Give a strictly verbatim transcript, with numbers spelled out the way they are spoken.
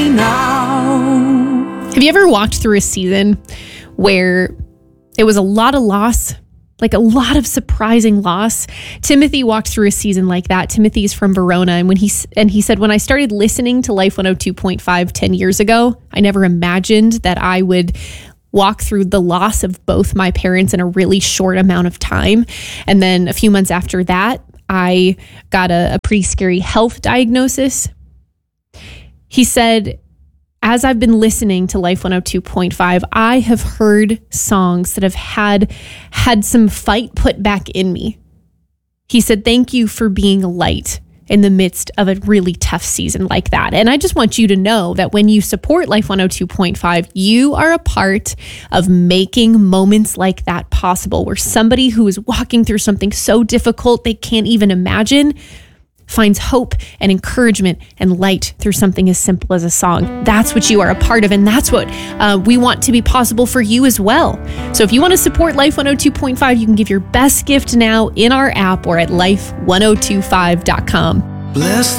now. Have you ever walked through a season where it was a lot of loss, like a lot of surprising loss? Timothy walked through a season like that. Timothy's from Verona, and when he and he said, when I started listening to Life one oh two point five ten years ago, I never imagined that I would walk through the loss of both my parents in a really short amount of time. And then a few months after that, I got a, a pretty scary health diagnosis. He said, as I've been listening to Life one oh two point five, I have heard songs that have had had some fight put back in me. He said, thank you for being a light in the midst of a really tough season like that. And I just want you to know that when you support Life one oh two point five, you are a part of making moments like that possible, where somebody who is walking through something so difficult they can't even imagine finds hope and encouragement and light through something as simple as a song. That's what you are a part of, and that's what uh, we want to be possible for you as well. So if you want to support Life one oh two point five, you can give your best gift now in our app or at life ten twenty-five dot com. Bless